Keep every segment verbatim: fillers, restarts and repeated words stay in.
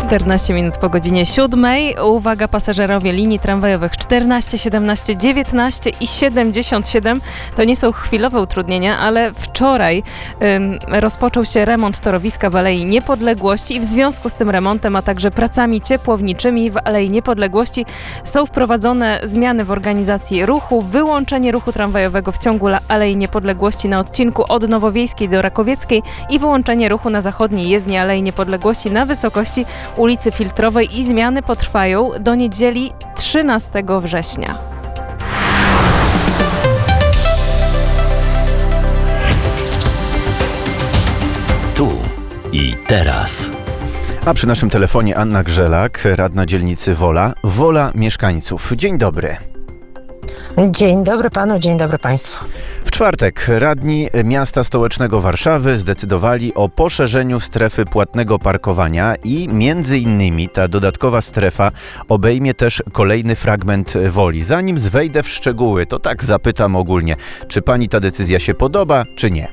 czternaście minut po godzinie siódmej. Uwaga, pasażerowie linii tramwajowych czternaście, siedemnaście, dziewiętnaście i siedemdziesiąt siedem. To nie są chwilowe utrudnienia, ale wczoraj ym, rozpoczął się remont torowiska w Alei Niepodległości i w związku z tym remontem, a także pracami ciepłowniczymi w Alei Niepodległości są wprowadzone zmiany w organizacji ruchu, wyłączenie ruchu tramwajowego w ciągu Alei Niepodległości na odcinku od Nowowiejskiej do Rakowieckiej i wyłączenie ruchu na zachodniej jezdni Alei Niepodległości na wysokości ulicy Filtrowej i zmiany potrwają do niedzieli trzynastego września. Tu i teraz. A przy naszym telefonie Anna Grzelak, radna dzielnicy Wola. Wola mieszkańców. Dzień dobry. Dzień dobry panu, dzień dobry państwu. W czwartek radni miasta stołecznego Warszawy zdecydowali o poszerzeniu strefy płatnego parkowania i między innymi ta dodatkowa strefa obejmie też kolejny fragment Woli. Zanim wejdę w szczegóły, to tak zapytam ogólnie, czy pani ta decyzja się podoba, czy nie?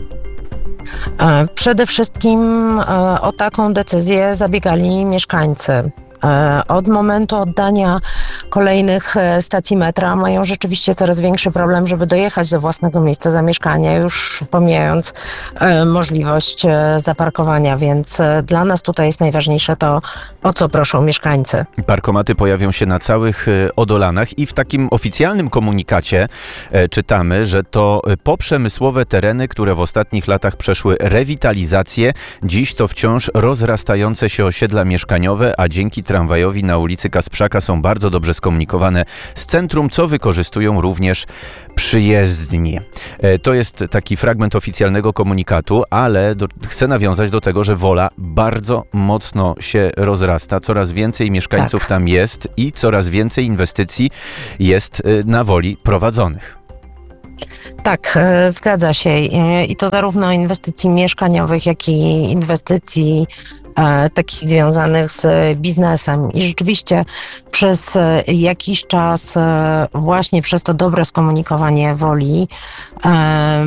Przede wszystkim o taką decyzję zabiegali mieszkańcy. Od momentu oddania kolejnych stacji metra mają rzeczywiście coraz większy problem, żeby dojechać do własnego miejsca zamieszkania, już pomijając możliwość zaparkowania, więc dla nas tutaj jest najważniejsze to, o co proszą mieszkańcy. Parkomaty pojawią się na całych odolanach i w takim oficjalnym komunikacie czytamy, że to poprzemysłowe tereny, które w ostatnich latach przeszły rewitalizację, dziś to wciąż rozrastające się osiedla mieszkaniowe, a dzięki tramwajowi na ulicy Kasprzaka są bardzo dobrze skomunikowane z centrum, co wykorzystują również przyjezdni. To jest taki fragment oficjalnego komunikatu, ale do, chcę nawiązać do tego, że Wola bardzo mocno się rozrasta, coraz więcej mieszkańców tak. tam jest i coraz więcej inwestycji jest na Woli prowadzonych. Tak, zgadza się i to zarówno inwestycji mieszkaniowych, jak i inwestycji E, takich związanych z biznesem. I rzeczywiście przez jakiś czas e, właśnie przez to dobre skomunikowanie Woli e,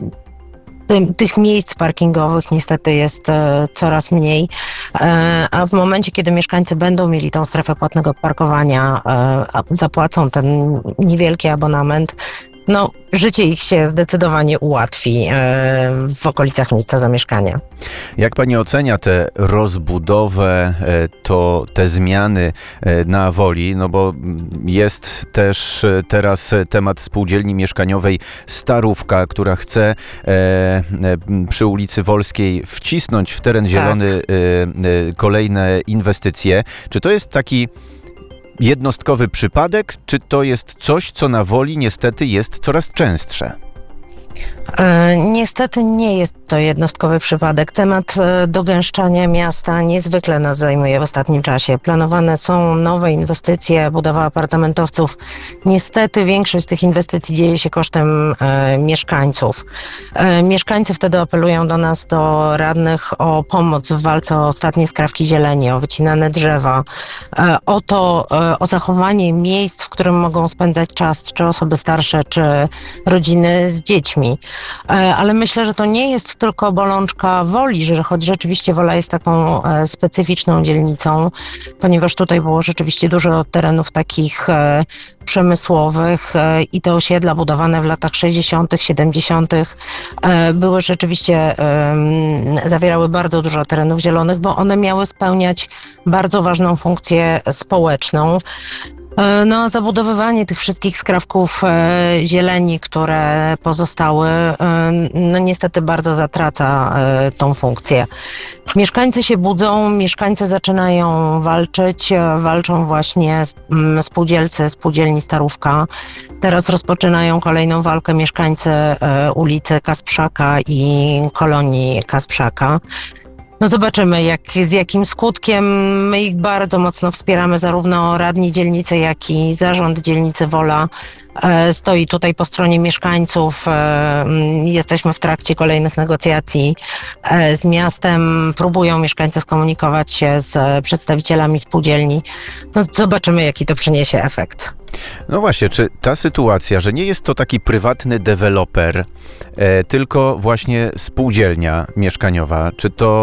ty, tych miejsc parkingowych niestety jest e, coraz mniej, e, a w momencie, kiedy mieszkańcy będą mieli tą strefę płatnego parkowania, e, zapłacą ten niewielki abonament, no, życie ich się zdecydowanie ułatwi e, w okolicach miejsca zamieszkania. Jak pani ocenia tę rozbudowę, e, to te zmiany e, na Woli? No bo jest też e, teraz temat spółdzielni mieszkaniowej Starówka, która chce e, e, przy ulicy Wolskiej wcisnąć w teren zielony tak. e, e, kolejne inwestycje. Czy to jest taki jednostkowy przypadek, czy to jest coś, co na Woli niestety jest coraz częstsze? E, niestety nie jest to jednostkowy przypadek. Temat e, dogęszczania miasta niezwykle nas zajmuje w ostatnim czasie. Planowane są nowe inwestycje, budowa apartamentowców. Niestety większość z tych inwestycji dzieje się kosztem e, mieszkańców. E, mieszkańcy wtedy apelują do nas, do radnych, o pomoc w walce o ostatnie skrawki zieleni, o wycinane drzewa, e, o to, e, o zachowanie miejsc, w którym mogą spędzać czas czy osoby starsze, czy rodziny z dziećmi. Ale myślę, że to nie jest tylko bolączka Woli, że choć rzeczywiście Wola jest taką specyficzną dzielnicą, ponieważ tutaj było rzeczywiście dużo terenów takich przemysłowych i te osiedla budowane w latach sześćdziesiątych, siedemdziesiątych były rzeczywiście, zawierały bardzo dużo terenów zielonych, bo one miały spełniać bardzo ważną funkcję społeczną. No a zabudowywanie tych wszystkich skrawków e, zieleni, które pozostały, e, no niestety bardzo zatraca e, tą funkcję. Mieszkańcy się budzą, mieszkańcy zaczynają walczyć, e, walczą właśnie m, spółdzielcy spółdzielni Starówka. Teraz rozpoczynają kolejną walkę mieszkańcy e, ulicy Kasprzaka i kolonii Kasprzaka. No zobaczymy, jak, z jakim skutkiem. My ich bardzo mocno wspieramy, zarówno radni dzielnicy, jak i zarząd dzielnicy Wola e, stoi tutaj po stronie mieszkańców. E, jesteśmy w trakcie kolejnych negocjacji e, z miastem. Próbują mieszkańcy skomunikować się z przedstawicielami spółdzielni. No zobaczymy, jaki to przyniesie efekt. No właśnie, czy ta sytuacja, że nie jest to taki prywatny deweloper, e, tylko właśnie spółdzielnia mieszkaniowa, czy to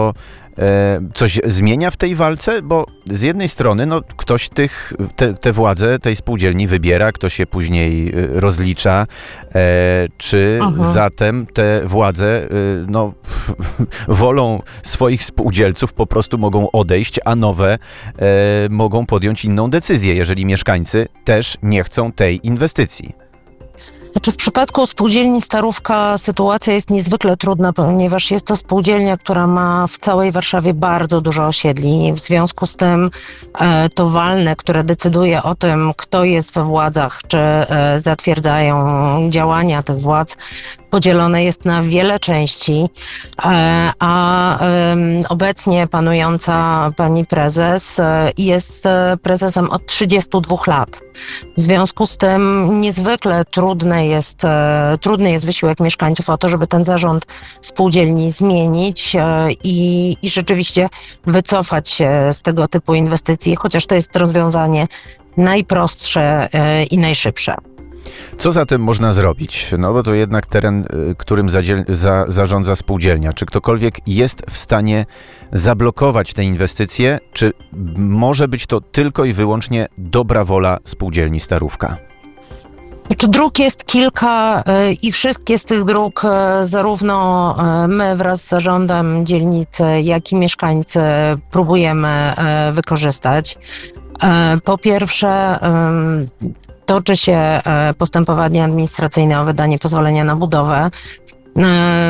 coś zmienia w tej walce? Bo z jednej strony no, ktoś tych, te, te władze tej spółdzielni wybiera, ktoś je później rozlicza. Czy Mhm. zatem te władze no, wolą swoich spółdzielców, po prostu mogą odejść, a nowe mogą podjąć inną decyzję, jeżeli mieszkańcy też nie chcą tej inwestycji? Znaczy w przypadku spółdzielni Starówka sytuacja jest niezwykle trudna, ponieważ jest to spółdzielnia, która ma w całej Warszawie bardzo dużo osiedli. W związku z tym e, to walne, które decyduje o tym, kto jest we władzach, czy e, zatwierdzają działania tych władz, podzielone jest na wiele części, e, a e, obecnie panująca pani prezes e, jest e, prezesem od trzydziestu dwóch lat. W związku z tym niezwykle trudne jest, e, trudny jest wysiłek mieszkańców o to, żeby ten zarząd spółdzielni zmienić e, i, i rzeczywiście wycofać się z tego typu inwestycji, chociaż to jest rozwiązanie najprostsze e, i najszybsze. Co zatem można zrobić? No bo to jednak teren, którym zadziel, za, zarządza spółdzielnia. Czy ktokolwiek jest w stanie zablokować te inwestycje, czy może być to tylko i wyłącznie dobra wola spółdzielni Starówka? Znaczy, dróg jest kilka y, i wszystkie z tych dróg, y, zarówno y, my wraz z zarządem dzielnicy, jak i mieszkańcy próbujemy y, wykorzystać. Y, Po pierwsze, y, toczy się y, postępowanie administracyjne o wydanie pozwolenia na budowę. Y,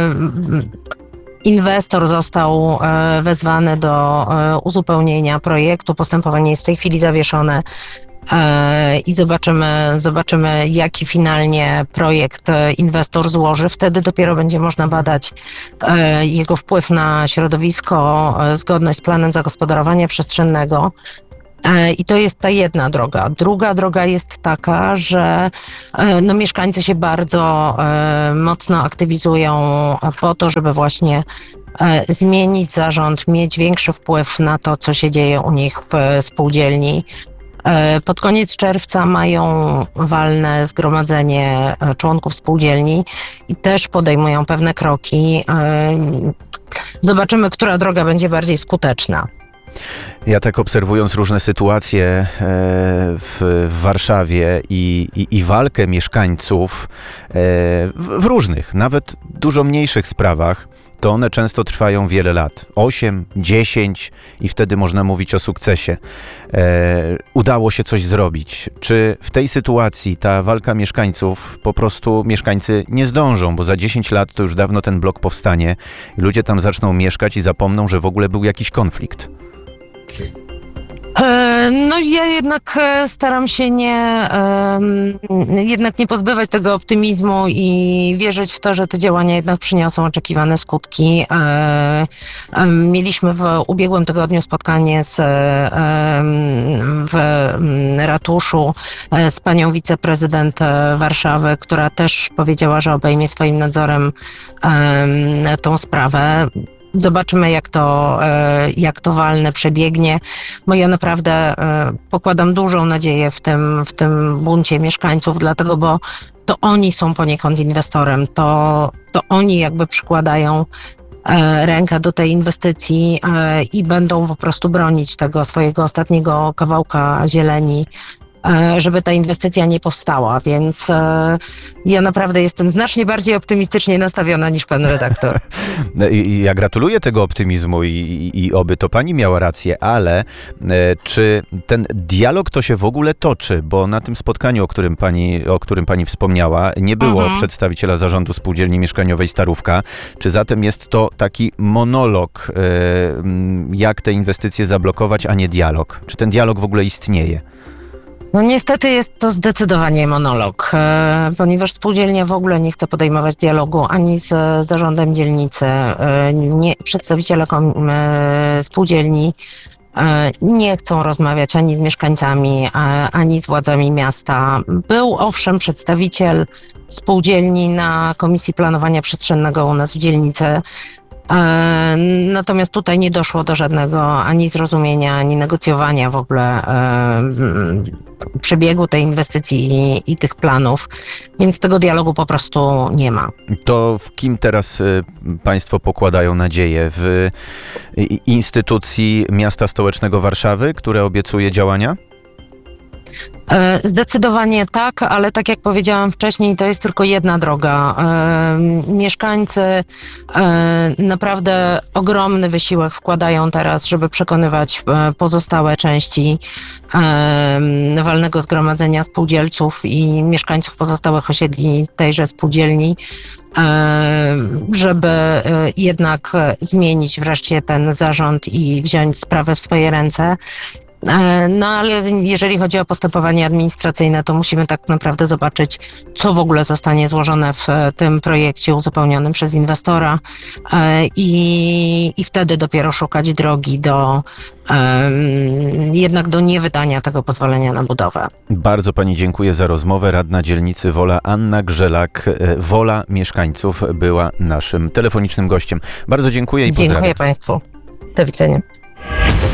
Inwestor został y, wezwany do y, uzupełnienia projektu. Postępowanie jest w tej chwili zawieszone. I zobaczymy, zobaczymy, jaki finalnie projekt inwestor złoży. Wtedy dopiero będzie można badać jego wpływ na środowisko, zgodność z planem zagospodarowania przestrzennego. I to jest ta jedna droga. Druga droga jest taka, że no, mieszkańcy się bardzo mocno aktywizują po to, żeby właśnie zmienić zarząd, mieć większy wpływ na to, co się dzieje u nich w spółdzielni. Pod koniec czerwca mają walne zgromadzenie członków spółdzielni i też podejmują pewne kroki. Zobaczymy, która droga będzie bardziej skuteczna. Ja tak obserwując różne sytuacje w, w Warszawie i, i, i walkę mieszkańców w, w różnych, nawet dużo mniejszych sprawach, to one często trwają wiele lat. osiem, dziesięć i wtedy można mówić o sukcesie. E, udało się coś zrobić. Czy w tej sytuacji ta walka mieszkańców, po prostu mieszkańcy nie zdążą, bo za dziesięć lat to już dawno ten blok powstanie i ludzie tam zaczną mieszkać i zapomną, że w ogóle był jakiś konflikt? No ja jednak staram się nie, jednak nie pozbywać tego optymizmu i wierzyć w to, że te działania jednak przyniosą oczekiwane skutki. Mieliśmy w ubiegłym tygodniu spotkanie z, w ratuszu z panią wiceprezydent Warszawy, która też powiedziała, że obejmie swoim nadzorem tą sprawę. Zobaczymy, jak to, jak to walne przebiegnie, bo ja naprawdę pokładam dużą nadzieję w tym, w tym buncie mieszkańców, dlatego, bo to oni są poniekąd inwestorem, to, to oni jakby przykładają rękę do tej inwestycji i będą po prostu bronić tego swojego ostatniego kawałka zieleni, żeby ta inwestycja nie powstała, więc ja naprawdę jestem znacznie bardziej optymistycznie nastawiona niż pan redaktor. Ja gratuluję tego optymizmu i, i, i oby to pani miała rację, ale e, czy ten dialog to się w ogóle toczy? Bo na tym spotkaniu, o którym pani, o którym pani wspomniała, nie było mhm. przedstawiciela zarządu spółdzielni mieszkaniowej Starówka. Czy zatem jest to taki monolog, e, jak te inwestycje zablokować, a nie dialog? Czy ten dialog w ogóle istnieje? No niestety jest to zdecydowanie monolog, e, ponieważ spółdzielnia w ogóle nie chce podejmować dialogu ani z zarządem dzielnicy, e, nie, przedstawiciele kom, e, spółdzielni e, nie chcą rozmawiać ani z mieszkańcami, a, ani z władzami miasta. Był owszem przedstawiciel spółdzielni na Komisji Planowania Przestrzennego u nas w dzielnicy, E, Natomiast tutaj nie doszło do żadnego ani zrozumienia, ani negocjowania w ogóle e, przebiegu tej inwestycji i, i tych planów, więc tego dialogu po prostu nie ma. To w kim teraz y, państwo pokładają nadzieję? W y, instytucji miasta stołecznego Warszawy, które obiecuje działania? E, Zdecydowanie tak, ale tak jak powiedziałam wcześniej, to jest tylko jedna droga. E, Mieszkańcy e, naprawdę ogromny wysiłek wkładają teraz, żeby przekonywać e, pozostałe części e, walnego zgromadzenia spółdzielców i mieszkańców pozostałych osiedli tejże spółdzielni, e, żeby e, jednak zmienić wreszcie ten zarząd i wziąć sprawę w swoje ręce. No ale jeżeli chodzi o postępowanie administracyjne, to musimy tak naprawdę zobaczyć, co w ogóle zostanie złożone w tym projekcie uzupełnionym przez inwestora i, i wtedy dopiero szukać drogi do um, jednak do niewydania tego pozwolenia na budowę. Bardzo pani dziękuję za rozmowę. Radna dzielnicy Wola Anna Grzelak, Wola Mieszkańców, była naszym telefonicznym gościem. Bardzo dziękuję i pozdrawiam. Dziękuję państwu. Do widzenia.